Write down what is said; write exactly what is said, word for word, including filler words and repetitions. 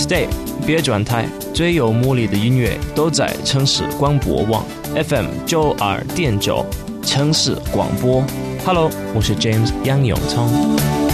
Stay， 别转台，最有魔力的音乐都在城市广播网 F M 九二点九城市广播。Hello， 我是 James 杨永聪。